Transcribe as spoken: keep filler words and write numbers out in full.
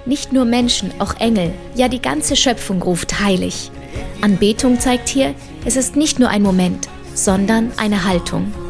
Nicht nur Menschen, auch Engel, ja die ganze Schöpfung ruft heilig. Anbetung zeigt hier, es ist nicht nur ein Moment, sondern eine Haltung.